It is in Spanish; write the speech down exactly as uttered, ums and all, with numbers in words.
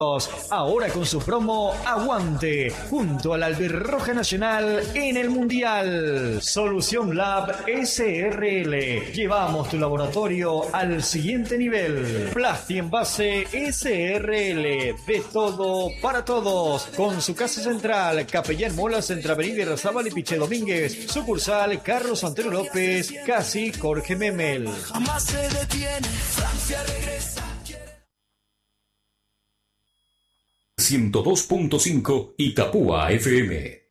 Ahora con su promo Aguante, junto al Albirroja Nacional en el Mundial. Solución Lab S R L. Llevamos tu laboratorio al siguiente nivel. Plasti Envase S R L. De todo para todos. Con su casa central, Capellán Molas, entre Avenida Irrazábal y Piche Domínguez. Sucursal Carlos Antonio López, casi Jorge Memel. Jamás se detiene, Francia regresa. ciento dos punto cinco Itapúa F M.